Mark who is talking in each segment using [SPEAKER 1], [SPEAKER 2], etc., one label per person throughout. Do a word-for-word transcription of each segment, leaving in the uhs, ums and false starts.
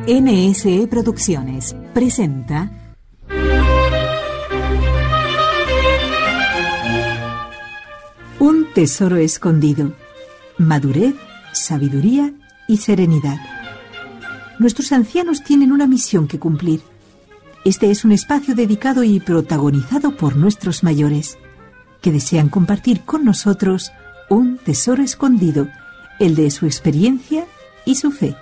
[SPEAKER 1] N S E Producciones presenta Un tesoro escondido. Madurez, sabiduría y serenidad. Nuestros ancianos tienen una misión que cumplir. Este es un espacio dedicado y protagonizado por nuestros mayores, que desean compartir con nosotros un tesoro escondido, el de su experiencia y su fe.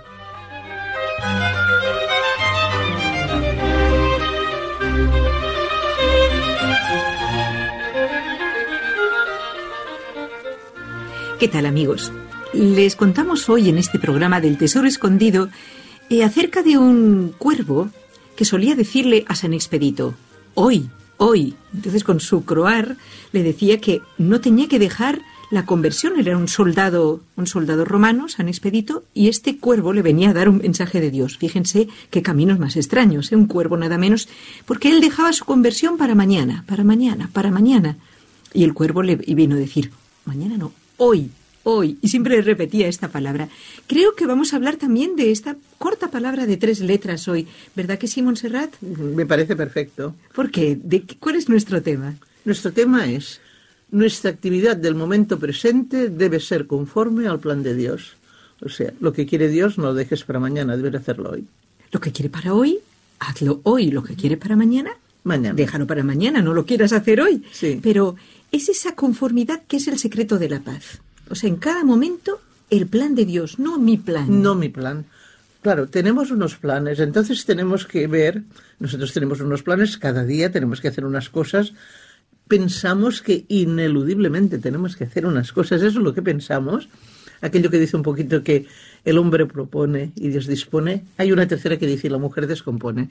[SPEAKER 1] ¿Qué tal, amigos? Les contamos hoy en este programa del Tesoro Escondido eh, acerca de un cuervo que solía decirle a San Expedito, hoy, hoy. Entonces con su croar le decía que no tenía que dejar la conversión. Él era un soldado, un soldado romano, San Expedito, y este cuervo le venía a dar un mensaje de Dios. Fíjense qué caminos más extraños, ¿eh? Un cuervo nada menos, porque él dejaba su conversión para mañana, para mañana, para mañana. Y el cuervo le vino a decir, mañana no, hoy, hoy. Y siempre le repetía esta palabra. Creo que vamos a hablar también de esta corta palabra de tres letras hoy. ¿Verdad que sí, Montserrat?
[SPEAKER 2] Me parece perfecto.
[SPEAKER 1] ¿Por qué? ¿De qué, ¿Cuál es nuestro tema?
[SPEAKER 2] Nuestro tema es, nuestra actividad del momento presente debe ser conforme al plan de Dios. O sea, lo que quiere Dios no lo dejes para mañana, debes hacerlo hoy.
[SPEAKER 1] Lo que quiere para hoy, hazlo hoy. Lo que quiere para mañana,
[SPEAKER 2] mañana.
[SPEAKER 1] Déjalo para mañana, no lo quieras hacer hoy.
[SPEAKER 2] Sí.
[SPEAKER 1] Pero es esa conformidad que es el secreto de la paz. O sea, en cada momento, el plan de Dios, no mi plan.
[SPEAKER 2] No mi plan. Claro, tenemos unos planes, entonces tenemos que ver, nosotros tenemos unos planes, cada día tenemos que hacer unas cosas, pensamos que ineludiblemente tenemos que hacer unas cosas, eso es lo que pensamos, aquello que dice un poquito que el hombre propone y Dios dispone, hay una tercera que dice la mujer descompone,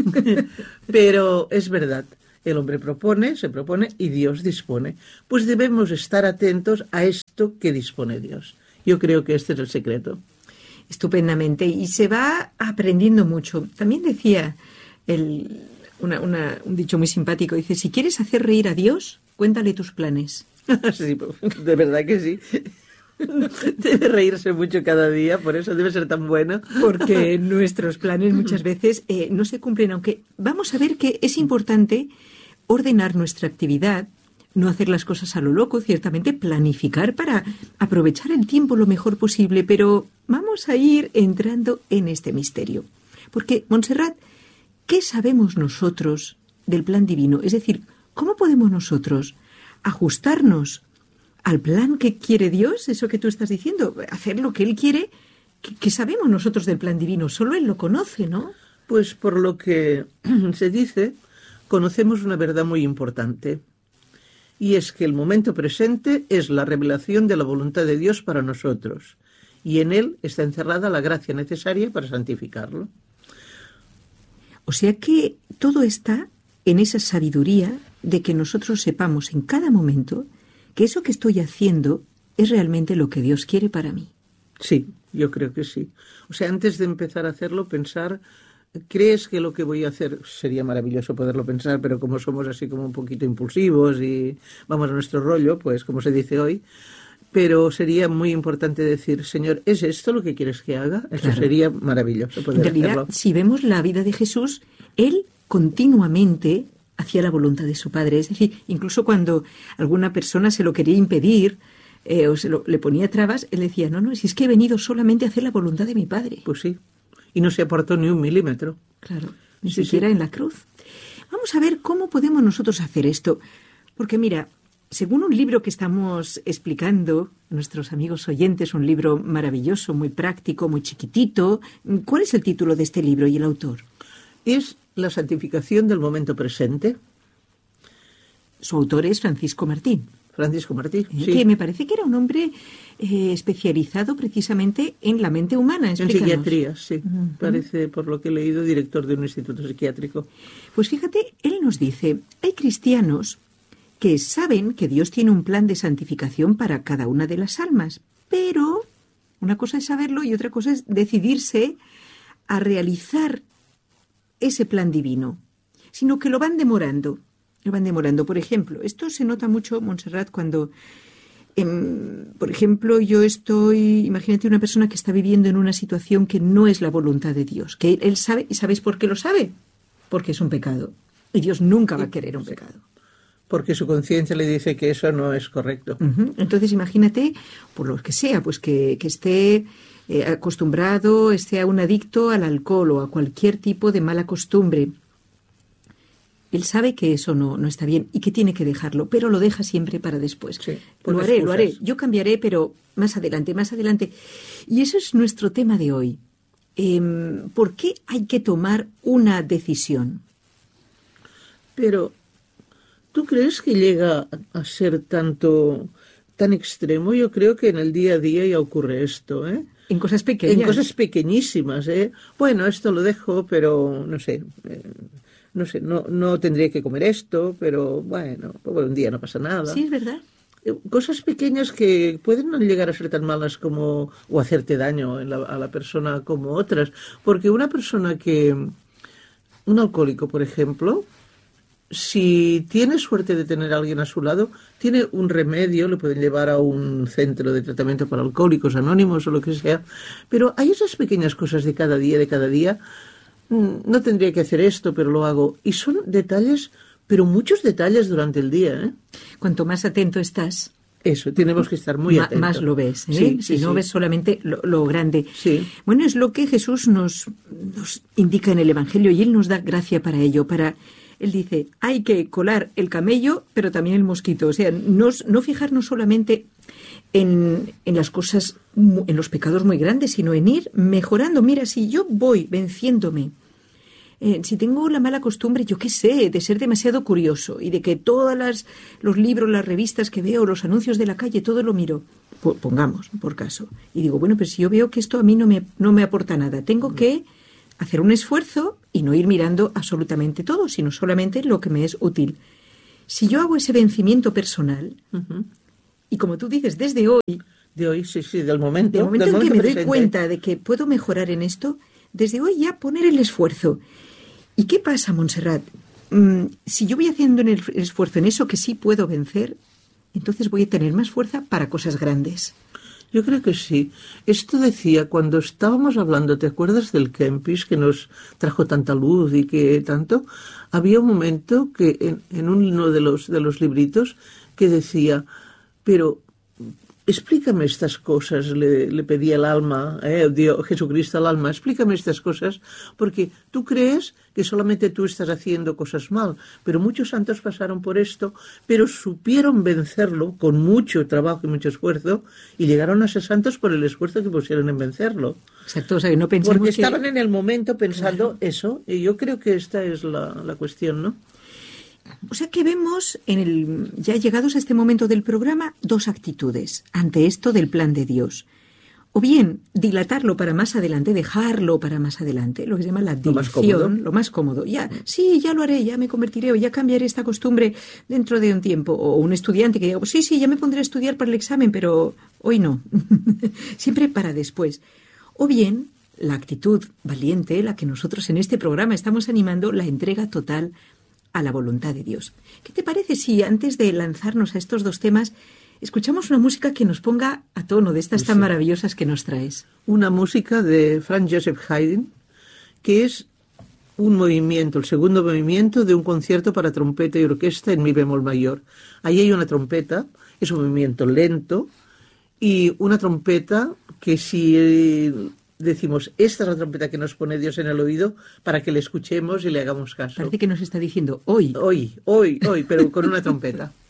[SPEAKER 2] pero es verdad. El hombre propone, se propone y Dios dispone. Pues debemos estar atentos a esto que dispone Dios. Yo creo que este es el secreto.
[SPEAKER 1] Estupendamente. Y se va aprendiendo mucho. También decía el, una, una, un dicho muy simpático. Dice, si quieres hacer reír a Dios, cuéntale tus planes.
[SPEAKER 2] Sí, de verdad que sí. Debe reírse mucho cada día, por eso debe ser tan bueno.
[SPEAKER 1] Porque nuestros planes muchas veces eh, no se cumplen, aunque vamos a ver que es importante ordenar nuestra actividad, no hacer las cosas a lo loco, ciertamente planificar para aprovechar el tiempo lo mejor posible, pero vamos a ir entrando en este misterio. Porque, Montserrat, ¿qué sabemos nosotros del plan divino? Es decir, ¿cómo podemos nosotros ajustarnos al plan que quiere Dios? Eso que tú estás diciendo, hacer lo que Él quiere. ¿Qué, qué sabemos nosotros del plan divino? Solo Él lo conoce, ¿no?
[SPEAKER 2] Pues por lo que se dice, conocemos una verdad muy importante, y es que el momento presente es la revelación de la voluntad de Dios para nosotros, y en él está encerrada la gracia necesaria para santificarlo.
[SPEAKER 1] O sea que todo está en esa sabiduría de que nosotros sepamos en cada momento que eso que estoy haciendo es realmente lo que Dios quiere para mí.
[SPEAKER 2] Sí, yo creo que sí. O sea, antes de empezar a hacerlo, pensar, ¿crees que lo que voy a hacer sería maravilloso poderlo pensar, pero como somos así como un poquito impulsivos y vamos a nuestro rollo, pues como se dice hoy, pero sería muy importante decir, Señor, ¿es esto lo que quieres que haga? Eso
[SPEAKER 1] claro.
[SPEAKER 2] Sería maravilloso poder
[SPEAKER 1] en realidad,
[SPEAKER 2] hacerlo.
[SPEAKER 1] Si vemos la vida de Jesús, Él continuamente hacía la voluntad de su Padre. Es decir, incluso cuando alguna persona se lo quería impedir eh, o se lo, le ponía trabas, Él decía, no, no, si es que he venido solamente a hacer la voluntad de mi Padre.
[SPEAKER 2] Pues sí. Y no se apartó ni un milímetro.
[SPEAKER 1] Claro, ni
[SPEAKER 2] sí,
[SPEAKER 1] siquiera
[SPEAKER 2] sí.
[SPEAKER 1] en la cruz. Vamos a ver cómo podemos nosotros hacer esto. Porque mira, según un libro que estamos explicando a nuestros amigos oyentes, un libro maravilloso, muy práctico, muy chiquitito. ¿Cuál es el título de este libro y el autor?
[SPEAKER 2] Es la santificación del momento presente.
[SPEAKER 1] Su autor es Francisco Martín.
[SPEAKER 2] Francisco Martín,
[SPEAKER 1] eh,
[SPEAKER 2] sí.
[SPEAKER 1] Que me parece que era un hombre eh, especializado precisamente en la mente humana. Explícanos.
[SPEAKER 2] En psiquiatría, sí.
[SPEAKER 1] Uh-huh.
[SPEAKER 2] Parece, por lo que he leído, director de un instituto psiquiátrico.
[SPEAKER 1] Pues fíjate, él nos dice, hay cristianos que saben que Dios tiene un plan de santificación para cada una de las almas, pero una cosa es saberlo y otra cosa es decidirse a realizar ese plan divino, sino que lo van demorando. Lo van demorando. Por ejemplo, esto se nota mucho, Montserrat, cuando Eh, por ejemplo, yo estoy, imagínate una persona que está viviendo en una situación que no es la voluntad de Dios, que él, él sabe, ¿y sabéis por qué lo sabe? Porque es un pecado. Y Dios nunca va a querer un pecado.
[SPEAKER 2] Porque su conciencia le dice que eso no es correcto.
[SPEAKER 1] Uh-huh. Entonces, imagínate, por lo que sea, pues que, que esté eh, acostumbrado, esté un adicto al alcohol o a cualquier tipo de mala costumbre. Él sabe que eso no, no está bien y que tiene que dejarlo, pero lo deja siempre para después.
[SPEAKER 2] Sí,
[SPEAKER 1] lo haré, excusas. lo haré. Yo cambiaré, pero más adelante, más adelante. Y eso es nuestro tema de hoy. Eh, ¿Por qué hay que tomar una decisión?
[SPEAKER 2] Pero, ¿tú crees que llega a ser tanto, tan extremo? Yo creo que en el día a día ya ocurre esto, ¿eh?
[SPEAKER 1] En cosas pequeñas.
[SPEAKER 2] En cosas pequeñísimas, ¿eh? Bueno, esto lo dejo, pero no sé... Eh, No sé, no, no tendría que comer esto, pero bueno, pues un día no pasa nada.
[SPEAKER 1] Sí, es verdad.
[SPEAKER 2] Cosas pequeñas que pueden no llegar a ser tan malas como, o hacerte daño en la, a la persona como otras. Porque una persona que, un alcohólico, por ejemplo, si tiene suerte de tener a alguien a su lado, tiene un remedio, le pueden llevar a un centro de tratamiento para alcohólicos anónimos o lo que sea. Pero hay esas pequeñas cosas de cada día, de cada día. No tendría que hacer esto, pero lo hago. Y son detalles, pero muchos detalles durante el día, ¿eh?
[SPEAKER 1] Cuanto más atento estás...
[SPEAKER 2] Eso, tenemos que estar muy atentos.
[SPEAKER 1] Más lo ves, ¿eh?
[SPEAKER 2] Sí,
[SPEAKER 1] si
[SPEAKER 2] sí,
[SPEAKER 1] no
[SPEAKER 2] sí.
[SPEAKER 1] ves solamente lo, lo grande.
[SPEAKER 2] Sí.
[SPEAKER 1] Bueno, es lo que Jesús nos, nos indica en el Evangelio y Él nos da gracia para ello. Para, Él dice, hay que colar el camello, pero también el mosquito. O sea, no, no fijarnos solamente... En, en las cosas, en los pecados muy grandes, sino en ir mejorando. Mira, si yo voy venciéndome, eh, si tengo la mala costumbre, yo qué sé, de ser demasiado curioso y de que todos los libros, las revistas que veo, los anuncios de la calle, todo lo miro, pongamos, por caso. Y digo, bueno, pero si yo veo que esto a mí no me, no me aporta nada, tengo que hacer un esfuerzo y no ir mirando absolutamente todo, sino solamente lo que me es útil. Si yo hago ese vencimiento personal... Uh-huh. Y como tú dices, desde hoy...
[SPEAKER 2] De hoy, sí, sí, del momento.
[SPEAKER 1] Del momento
[SPEAKER 2] del
[SPEAKER 1] en
[SPEAKER 2] momento
[SPEAKER 1] que me
[SPEAKER 2] presente.
[SPEAKER 1] doy cuenta de que puedo mejorar en esto, desde hoy ya poner el esfuerzo. ¿Y qué pasa, Montserrat? Mm, si yo voy haciendo el esfuerzo en eso que sí puedo vencer, entonces voy a tener más fuerza para cosas grandes.
[SPEAKER 2] Yo creo que sí. Esto decía, cuando estábamos hablando, ¿te acuerdas del Kempis que nos trajo tanta luz y que tanto? Había un momento que en, en uno de los, de los libritos que decía... Pero explícame estas cosas, le, le pedía el alma, eh, Dios, Jesucristo al alma, explícame estas cosas, porque tú crees que solamente tú estás haciendo cosas mal, pero muchos santos pasaron por esto, pero supieron vencerlo con mucho trabajo y mucho esfuerzo, y llegaron a ser santos por el esfuerzo que pusieron en vencerlo.
[SPEAKER 1] Exacto, o sea, que no pensemos
[SPEAKER 2] porque
[SPEAKER 1] que...
[SPEAKER 2] estaban en el momento pensando
[SPEAKER 1] claro.
[SPEAKER 2] Eso, y yo creo que esta es la, la cuestión, ¿no?
[SPEAKER 1] O sea que vemos, en el, ya llegados a este momento del programa, dos actitudes ante esto del plan de Dios. O bien, dilatarlo para más adelante, dejarlo para más adelante, lo que se llama la dilación, lo más cómodo. Ya, sí, ya lo haré, ya me convertiré, o ya cambiaré esta costumbre dentro de un tiempo. O un estudiante que diga, pues sí, sí, ya me pondré a estudiar para el examen, pero hoy no. Siempre para después. O bien, la actitud valiente, la que nosotros en este programa estamos animando, la entrega total a la voluntad de Dios. ¿Qué te parece si antes de lanzarnos a estos dos temas escuchamos una música que nos ponga a tono de estas sí. tan maravillosas que nos traes?
[SPEAKER 2] Una música de Franz Joseph Haydn, que es un movimiento, el segundo movimiento de un concierto para trompeta y orquesta en mi bemol mayor. Ahí hay una trompeta, es un movimiento lento, y una trompeta que si... Eh, decimos, esta es la trompeta que nos pone Dios en el oído para que le escuchemos y le hagamos caso.
[SPEAKER 1] Parece que nos está diciendo hoy.
[SPEAKER 2] Hoy, hoy, hoy, pero con una trompeta.